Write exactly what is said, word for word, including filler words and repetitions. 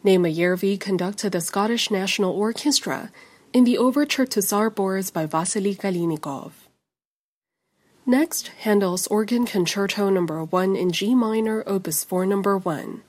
Naima Järvi conducted the Scottish National Orchestra in the Overture to Tsar Boris by Vasily Kalinikov. Next, Handel's Organ Concerto number one in G minor, Opus four number one.